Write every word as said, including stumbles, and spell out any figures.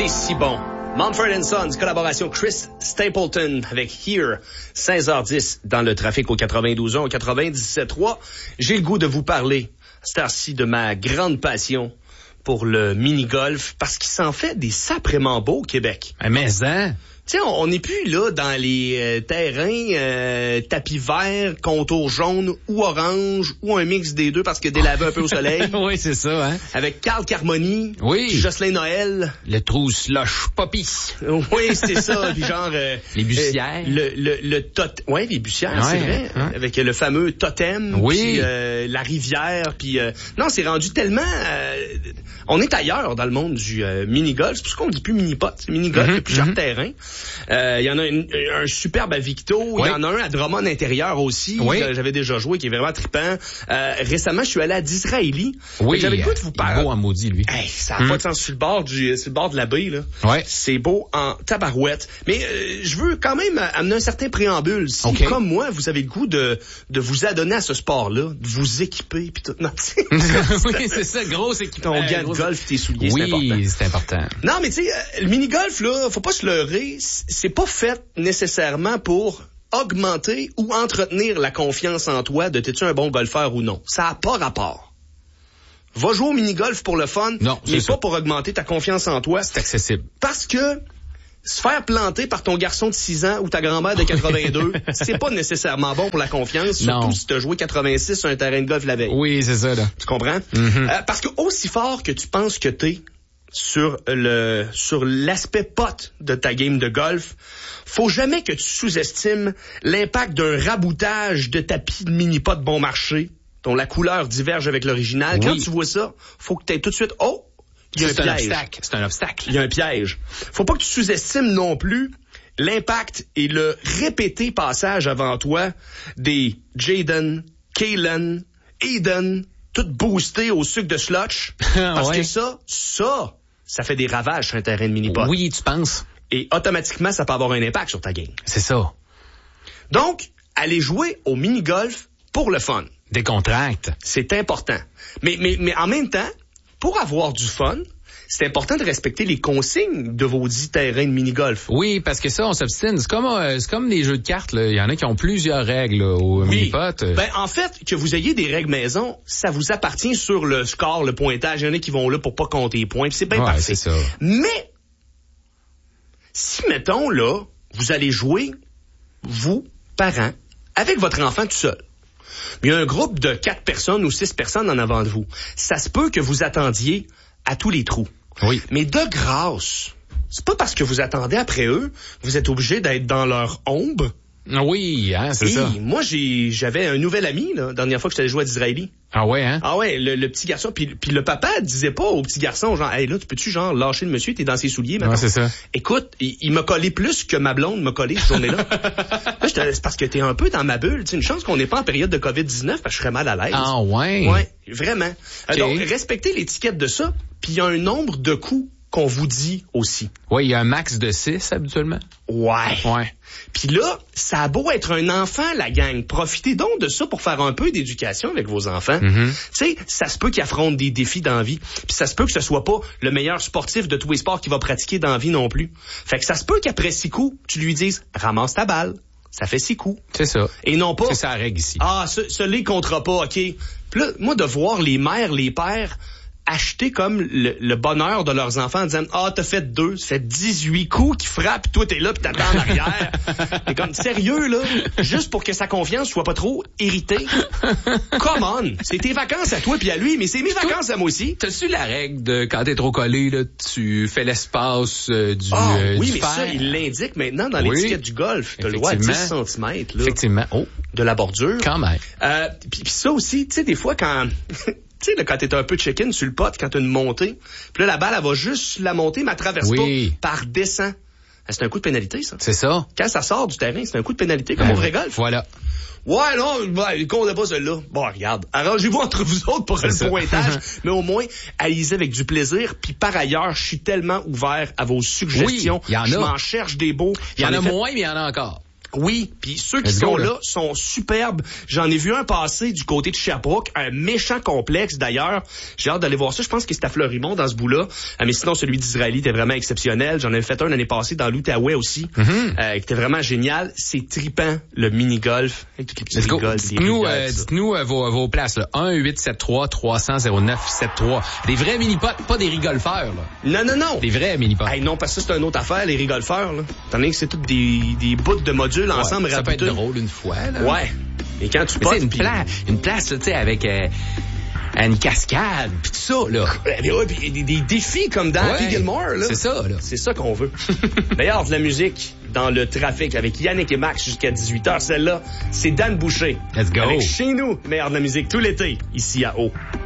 C'est si bon. Mumford and Sons, collaboration Chris Stapleton avec Here, seize heures dix dans le trafic au quatre-vingt-douze ans, au quatre-vingt-dix-sept trois. J'ai le goût de vous parler, cette heure-ci, de ma grande passion pour le mini-golf, parce qu'il s'en fait des sacrément beaux au Québec. Mais hein? Tu sais, on n'est plus là dans les euh, terrains euh, tapis verts, contours jaunes ou orange ou un mix des deux parce que délavé un peu au soleil. Oui, c'est ça, hein? Avec Carl Carmoni, oui. Puis Jocelyn Noël. Le trou slush poppy. Oui, c'est ça. Puis genre... Euh, les bussières. Euh, le le, le tot... Ouais, les bussières, ouais, c'est vrai. Hein? Avec le fameux totem. Oui. Puis euh, la rivière. Puis... Euh, non, c'est rendu tellement... Euh, on est ailleurs dans le monde du euh, mini-golf. C'est pour ça qu'on ne dit plus mini-pot. C'est mini-golf, il y a plusieurs mm-hmm. terrains. Il euh, y en a une, un superbe à Victo. Il oui. y en a un à Drummond intérieur aussi. Oui. J'avais déjà joué, qui est vraiment trippant. Euh, récemment, je suis allé à Disraeli. Oui. J'avais le goût de vous parler. Beau en maudit, lui. Hey, ça n'a mm. pas de sens sur le bord du, sur le bord de la baie, là. Ouais. C'est beau en tabarouette. Mais euh, je veux quand même amener un certain préambule. Si, okay. comme moi, vous avez le goût de, de vous adonner à ce sport-là, de vous équiper, puis tout. Non, oui, c'est ça, gros équipement. Ton gant de golf, tes souliers, oui, c'est important. Oui, c'est important. Non, mais tu sais, le mini-golf, là, faut pas se leurrer. C'est pas fait nécessairement pour augmenter ou entretenir la confiance en toi de t'es-tu un bon golfeur ou non. Ça n'a pas rapport. Va jouer au mini-golf pour le fun, non, mais ça. pas pour augmenter ta confiance en toi. C'est accessible. Parce que se faire planter par ton garçon de six ans ou ta grand-mère de quatre-vingt-deux, c'est pas nécessairement bon pour la confiance, surtout non. si tu as joué quatre-vingt-six sur un terrain de golf la veille. Oui, c'est ça, là. Tu comprends? Mm-hmm. Euh, parce que aussi fort que tu penses que t'es sur le sur l'aspect pot de ta game de golf, faut jamais que tu sous-estimes l'impact d'un raboutage de tapis de mini-pot bon marché dont la couleur diverge avec l'original. Oui. Quand tu vois ça, faut que tu aies tout de suite... Oh! Il y a un piège. Un obstacle. C'est un obstacle. Il y a un piège. Faut pas que tu sous-estimes non plus l'impact et le répété passage avant toi des Jaden, Kalen, Eden, tout boosté au sucre de slotch. Parce ouais. que ça, ça, ça fait des ravages sur un terrain de mini-pot. Oui, tu penses. Et automatiquement, ça peut avoir un impact sur ta game. C'est ça. Donc, aller jouer au mini-golf pour le fun. Décontracte. C'est important. Mais, mais, mais en même temps, pour avoir du fun, c'est important de respecter les consignes de vos dix terrains de mini-golf. Oui, parce que ça, on s'obstine. C'est comme, euh, c'est comme des jeux de cartes, là. Il y en a qui ont plusieurs règles là, au oui. mini-pot. Ben, en fait, que vous ayez des règles maison, ça vous appartient sur le score, le pointage. Il y en a qui vont là pour pas compter les points. Puis c'est bien ouais, parfait. C'est ça. Mais, si, mettons, là, vous allez jouer, vous, parents, avec votre enfant tout seul. Il y a un groupe de quatre personnes ou six personnes en avant de vous. Ça se peut que vous attendiez à tous les trous. Oui. Mais de grâce, c'est pas parce que vous attendez après eux que vous êtes obligé d'être dans leur ombre. Oui, hein, c'est Et ça. Moi, j'ai, j'avais un nouvel ami, là, la dernière fois que j'étais allé jouer à Disraeli. Ah ouais, hein? Ah ouais, le, le petit garçon. Puis, puis le papa disait pas au petit garçon, genre, hey, là, tu peux-tu, genre, lâcher le monsieur, t'es dans ses souliers, maintenant? Ouais, c'est ça. Écoute, il, il m'a collé plus que ma blonde m'a collé cette journée-là. Là, j'étais, c'est parce que t'es un peu dans ma bulle. C'est une chance qu'on n'est pas en période de covid dix-neuf, parce que je serais mal à l'aise. Ah ouais? Ouais, vraiment. Okay. Donc, respectez l'étiquette de ça, puis il y a un nombre de coups qu'on vous dit aussi. Oui, il y a un max de six habituellement. Ouais. Ouais. Puis là, ça a beau être un enfant, la gang. Profitez donc de ça pour faire un peu d'éducation avec vos enfants. Mm-hmm. Tu sais, ça se peut qu'ils affrontent des défis dans la vie. Puis ça se peut que ce soit pas le meilleur sportif de tous les sports qu'il va pratiquer dans la vie non plus. Fait que ça se peut qu'après six coups, tu lui dises « Ramasse ta balle ». Ça fait six coups. C'est ça. Et non pas... C'est ça la règle ici. Ah, ce, ce les comptera pas, OK. Puis là, moi, de voir les mères, les pères... acheter comme le, le bonheur de leurs enfants en disant « Ah, t'as fait deux, ça fait dix-huit coups qui frappent, toi t'es là pis t'attends en arrière. » T'es comme, sérieux, là? Juste pour que sa confiance soit pas trop irritée? Come on! C'est tes vacances à toi puis à lui, mais c'est mes vacances à moi aussi. T'as-tu la règle de quand t'es trop collé, là, tu fais l'espace euh, du Ah, euh, oui, du mais fer. ça, il l'indique maintenant dans oui. l'étiquette du golf. T'as le droit à dix centimètres, là. Effectivement. Oh. De la bordure. Quand même. Euh, puis ça aussi, tu sais, des fois, quand... Tu sais, là, quand t'es un peu chicken sur le pot, quand t'as une montée, puis là, la balle, elle va juste la monter, mais elle traverse oui. pas, par descend. C'est un coup de pénalité, ça. C'est ça. Quand ça sort du terrain, c'est un coup de pénalité, comme ben, au vrai golf. Voilà. Ouais, non, ouais, il compte pas celui-là. Bon, regarde, arrangez-vous entre vous autres pour le ça. pointage, mais au moins, allez-y avec du plaisir. Puis par ailleurs, je suis tellement ouvert à vos suggestions. Oui, y en a. Je m'en cherche des beaux. Il y en a fait... moins, mais il y en a encore. Oui, puis ceux qui Let's sont go, là. là sont superbes. J'en ai vu un passer du côté de Sherbrooke, un méchant complexe d'ailleurs. J'ai hâte d'aller voir ça. Je pense que c'est à Fleurimont dans ce bout-là. Euh, mais sinon, celui d'Israël était vraiment exceptionnel. J'en avais fait un l'année passée dans l'Outaouais aussi, Mm-hmm. euh, qui était vraiment génial. C'est trippant, le mini-golf. Avec toutes les petits Let's go. rigoles, Dites-nous, les euh, rigoles, ça. dites-nous euh, vos, vos places, là. un huit sept trois trois cents zéro neuf sept trois. Des vrais mini-potes, pas des rigolfeurs, là. Non, non, non. Des vrais mini-potes. Hey, non, parce que ça, c'est une autre affaire, les rigolfeurs, là. T'en as que c'est toutes des, des bouts de modules Ouais, ensemble ça peut être rabouteux. drôle une fois, là. Ouais. Et quand tu Mais c'est potes, une, pis- pla- une place, là, tu sais, avec euh, une cascade, pis tout ça, là. Eh bien, ouais, pis des, des défis comme dans Ouais, Happy Gilmore, là. c'est ça, là. C'est ça qu'on veut. D'ailleurs, de la musique dans le trafic avec Yannick et Max jusqu'à dix-huit heures, celle-là, c'est Dan Boucher. Let's go. Avec chez nous, meilleur de la musique tout l'été, ici à Haut.